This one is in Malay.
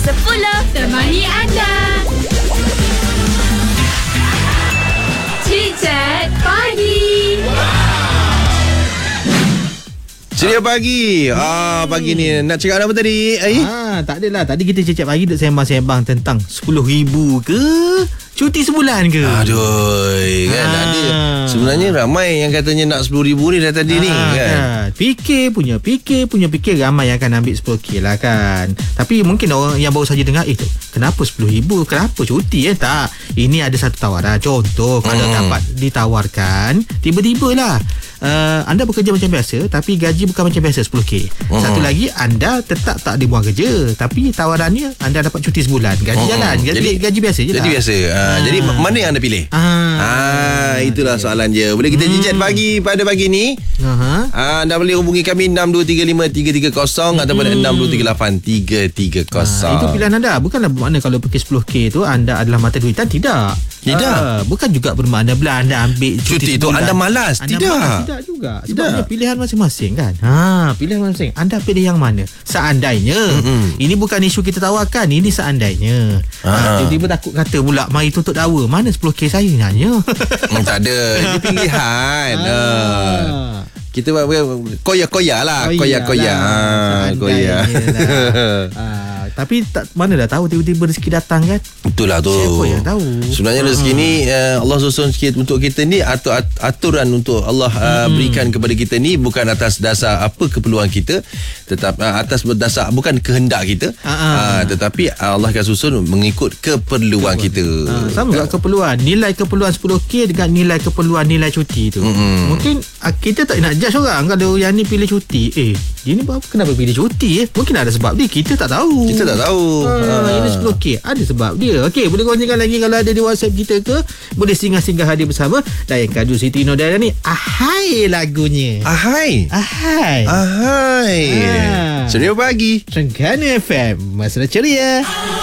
Temani anda. Chit-chat pagi. Ceria pagi. Pagi ni nak cakap apa tadi? Tak adalah. Tadi kita cakap pagi duk sembang-sembang tentang 10,000 ke cuti sebulan ke. Aduh, kan ada. Sebenarnya ramai yang katanya nak 10,000 ni dah tadi ni kan. Fikir ramai yang akan ambil 10K lah kan. Tapi mungkin orang yang baru saja dengar, kenapa 10,000? Kenapa cuti? Tak. Ini ada satu tawaran. Contoh, kalau dapat ditawarkan, tiba-tiba lah anda bekerja macam biasa tapi gaji bukan macam biasa 10K. Satu lagi, anda tetap tak dibuang kerja tapi tawarannya anda dapat cuti sebulan. Gaji jalan. Gaji biasa je lah. Jadi biasa. Jadi mana yang anda pilih? Itulah soalan je. Boleh kita chat pagi pada pagi ni. Anda boleh hubungi kami 6235 330 ataupun 6238 330. Itu pilihan anda. Bukanlah bermakna kalau pakai 10K tu anda adalah mata duitan. Tidak. Bukan juga bermakna bila anda ambil cuti tu anda malas. Tidak juga. Sebabnya pilihan masing-masing kan. Pilihan masing-masing. Anda pilih yang mana? Seandainya. Ini bukan isu kita tawarkan. Ini seandainya. Tiba-tiba takut kata pula mari tuntut dakwa. Mana 10K saya nanya? Tak ada. Ini pilihan. Kita koyak-koyak lah. Koyak-koyak. Tapi mana dah tahu tiba-tiba rezeki datang kan. Itulah tu. Siapa yang tahu? Sebenarnya rezeki ni Allah susun sikit untuk kita ni, aturan untuk Allah berikan kepada kita ni bukan atas dasar apa keperluan kita, tetap atas berdasar bukan kehendak kita, tetapi Allah akan susun mengikut keperluan kita. Sama tak keperluan. Nilai keperluan 10K dengan nilai keperluan nilai cuti tu. Mungkin kita tak nak judge orang kalau yang ni pilih cuti. Dia ni kenapa pilih cuti? Mungkin ada sebab dia. Kita tak tahu. Ini 10K ada sebab dia. Okey, boleh kongsikan lagi kalau ada di WhatsApp kita ke. Boleh singgah-singgah hadir bersama. Dan yang kadu Siti Nordana ni, Ahai lagunya. Ahai. Ceria pagi. Trengganu FM. Masalah ceria.